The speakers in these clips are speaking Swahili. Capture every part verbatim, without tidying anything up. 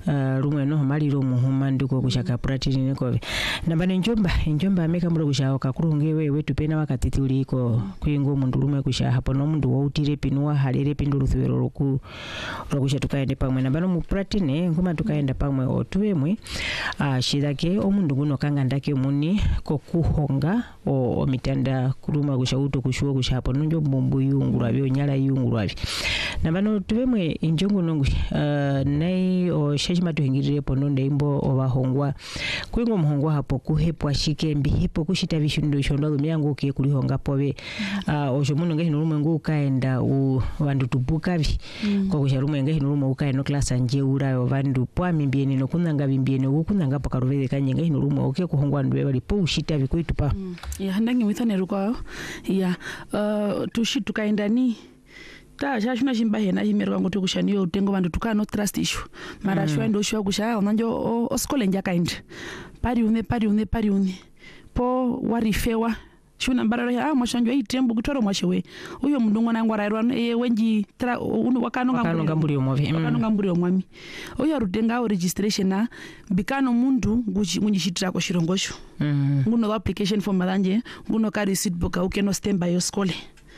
uh, rumwe no maliro muhuma ndiko kushaka pratini nekove nambane njomba njomba ameka muro kushaho kakurunge wewe tupena wakati tuliko kuingo mundu rumwe kusha hapo no mundu wautire pinwa halere pindu ruthwero roku rokusha tukaende pamwe nambano mu pratini ngoma tukaenda pamwe otuwemwe uh, shidake omundu guno kanga ndake muni kokuhonga o, o mitanda kuruma kushauto kushuo kusha hapo nonjo mbumbu yungu rabyo nyala yungu rabyo nambano tuwemwe injongo nongu uh, nai o shashima tuhingirire pono ndeimbo obahongwa kuingo muhongwa hapo kuhepwa shikembi hepo kushita vishundo shondo lumyango ke kulihonga pobe uh, osho muno ngehi nurumwe ngo ukaenda u vandu tubukavi mm. kwa kusharumwe ngehi nurumwe ukaenda klasa nje ura vandu pwa mimbieni no kunanga bimbieni ukunanga pakaruveze kanye ngehi nurumwe oke kuhongwa ndwe bali po ushita bikuitu pa mm. ya handangi withane ruko ya uh, tushitu kaenda ni ta shashuna shimba hena himerwa ngoto kushaniyo utengo bandu tukano trust issue mara mm. shwa ndo shwa kusha onanjo oskole nja kind pari une pari une pari une po warifewa shuna mbararo ya ah mwashanjo itembo kutoro mwashewe uyo mundungo na ngwara rwa e wenji tra unu wakano ngamburi omwe wakano ngamburi omwami uyo rutenga registration na bikano mundu ngunyishitira ko shirongosho mm. nguno application form madanje nguno ka receipt book ukeno stamp by your school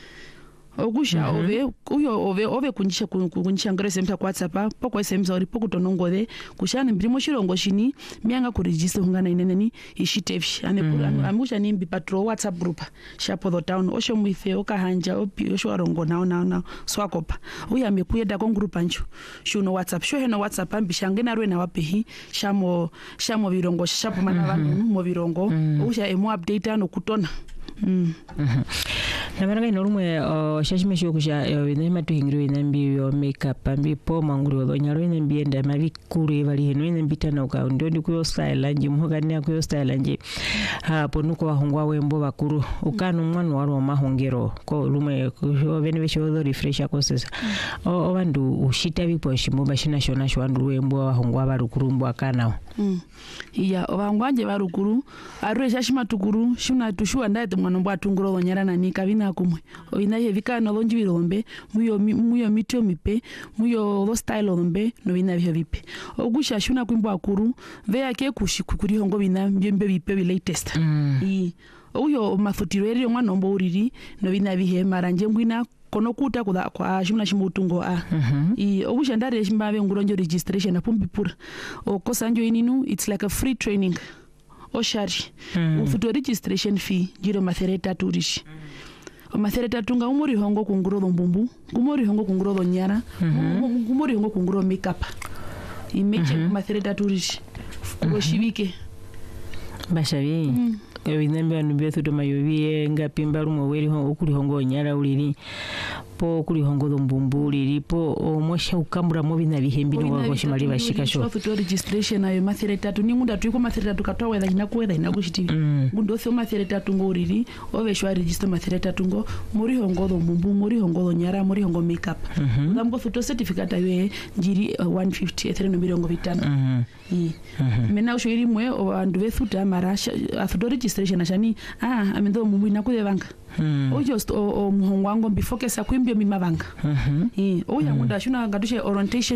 ogusha mm -hmm. ove uyo ove ove kunjisha kunjisha ngere semta WhatsApp poko semza uri poko tonongode kushana mbirimo shirongo shini myanga ku register hungana ineneni ishitevshi ane mm -hmm. amusha nimbi patro WhatsApp group shapo the town osho muife okahanja opi osho arongo nawo nawo nawo swakopa uya mekuyeda ko group ancho shuno WhatsApp sho heno WhatsApp ambishange narwe na wapehi shamo shamo birongo shapo mana vanhu mm -hmm. mo birongo mm -hmm. usha emo update ano kutona mm mhm namaranga inorumwe o shashime sho kusha inema tuhingiro inembi yo makeup ambi po manguru do nyaro inembi enda mabikuru evali heno inembi tana uka ndondi kuyo style anje muhogani akuyo style anje ha ponuko wahongwa wembo bakuru ukano mwana waro mahongero ko rumwe ko benebe sho refresh process o bandu ushita bipo shimo bashina shona sho andu wembo wahongwa barukurumbo akana mm iya obangwanje barukuru arwe shashima tukuru shuna tushua ndaite mwana mbwa tunguro nyara na nikabina kumwe oina yevika no lonji birombe muyo muyo mityo mipe muyo lo style ombe no bina byo bipe ogusha shuna kwimbo akuru ve yake kushikuri hongo bina mbembe bipe bi latest mm. i uyo mafutiro eri mwana mbo uriri no bina bihe maranje ngwina kono kuta kuda kwa shimuna shimutungo a mm -hmm. i ogusha ndare shimbabe nguronjo registration apumbi pura o kosanjo ininu it's like a free training oshari mm. ufuto registration fee jiro mathereta turishi mm. mathereta tunga umuri hongo kunguro mbumbu umuri hongo kunguro nyara mm -hmm. umuri hongo kunguro makeup imeche mm -hmm. mathereta turishi kushibike bashabi mm. ebinembe anu bethu to mayobiye ngapimba rumo weri ho ukuri hongo nyara uliri po kuri hongo mbumbu uliri po omosha ukambura mo bina bihembi no go shimali bashika sho photo registration ayo mathereta tu ningu ndatu ko mathereta tu katwa weda ina kweda ina gushiti ngundo so mathereta tu ngo uliri ove shwa register mathereta tu ngo muri hongo mbumbu muri hongo nyara muri hongo makeup ngambo photo certificate ayo njiri one fifty ethreno mirongo bitano i mena usho iri mwe andu bethu ta marasha photo registration ashani ah amendo mumbu inakuye banga mm. o just o, o muhongo wango before kesa kwimbyo mimabanga mhm mm. i oya ngunda shuna ngatushe orientation